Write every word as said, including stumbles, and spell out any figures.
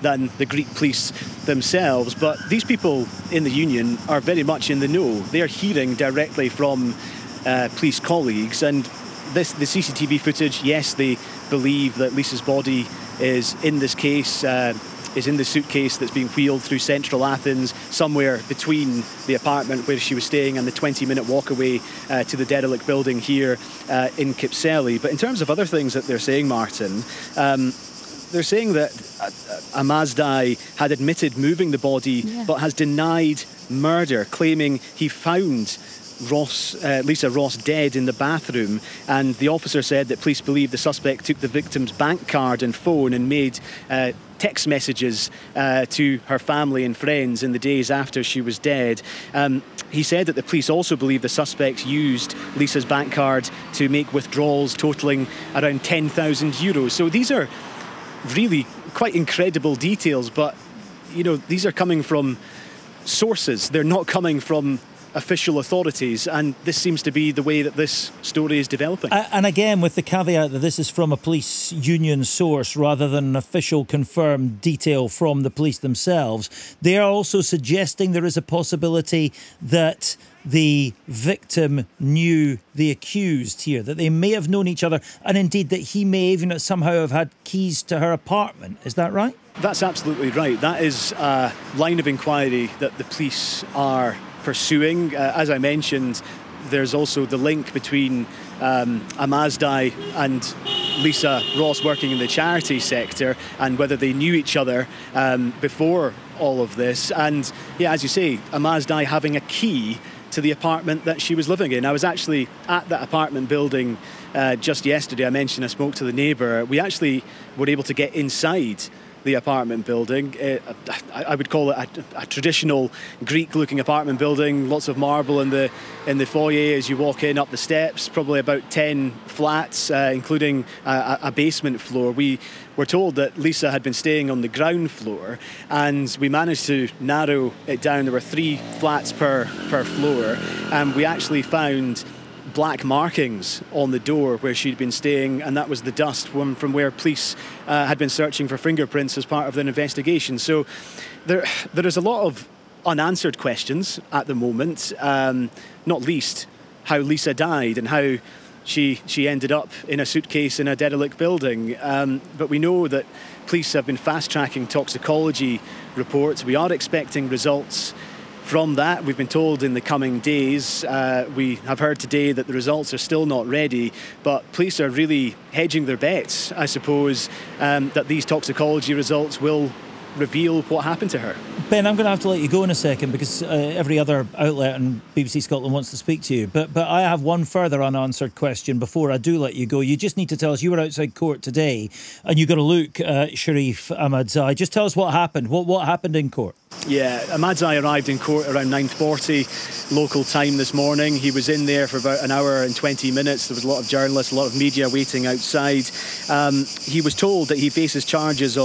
than the Greek police themselves. But these people in the union are very much in the know. They are hearing directly from uh, police colleagues, and this the C C T V footage, yes, they believe that Lisa's body is in this case, uh, is in the suitcase that's being wheeled through central Athens, somewhere between the apartment where she was staying and the twenty-minute walk away uh, to the derelict building here uh, in Kypseli. But in terms of other things that they're saying, Martin, um, they're saying that Amazdai had admitted moving the body, yeah. but has denied murder, claiming he found Ross, uh, Lisa Ross dead in the bathroom, and the officer said that police believe the suspect took the victim's bank card and phone and made uh, text messages uh, to her family and friends in the days after she was dead. Um, he said that the police also believe the suspect used Lisa's bank card to make withdrawals totalling around ten thousand euros. So these are really quite incredible details, but you know, these are coming from sources. They're not coming from official authorities, and this seems to be the way that this story is developing. And again, with the caveat that this is from a police union source rather than an official confirmed detail from the police themselves, they are also suggesting there is a possibility that the victim knew the accused here, that they may have known each other, and indeed that he may even somehow have had keys to her apartment. Is that right? That's absolutely right. That is a line of inquiry that the police are pursuing. Uh, as I mentioned, there's also the link between um, Amazdai and Lisa Ross working in the charity sector, and whether they knew each other um, before all of this. And yeah, as you say, Amazdai having a key to the apartment that she was living in. I was actually at that apartment building uh, just yesterday. I mentioned I spoke to the neighbour. We actually were able to get inside the apartment building. Uh, I would call it a, a traditional Greek-looking apartment building. Lots of marble in the in the foyer as you walk in up the steps. Probably about ten flats, uh, including a, a basement floor. We were told that Lisa had been staying on the ground floor, and we managed to narrow it down. There were three flats per per floor, and we actually found black markings on the door where she'd been staying, and that was the dust from, from where police uh, had been searching for fingerprints as part of their investigation. So there there is a lot of unanswered questions at the moment, um, not least how Lisa died and how she she ended up in a suitcase in a derelict building. Um, but we know that police have been fast-tracking toxicology reports. We are expecting results from that. We've been told in the coming days. Uh, we have heard today that the results are still not ready, but police are really hedging their bets, I suppose, um, that these toxicology results will reveal what happened to her. Ben, I'm going to have to let you go in a second because uh, every other outlet and B B C Scotland wants to speak to you. But but I have one further unanswered question before I do let you go. You just need to tell us, you were outside court today and you got a look at Sharif Ahmadzai. Just tell us what happened. What what happened in court? Yeah, Ahmadzai arrived in court around nine forty local time this morning. He was in there for about an hour and twenty minutes. There was a lot of journalists, a lot of media waiting outside. Um, he was told that he faces charges of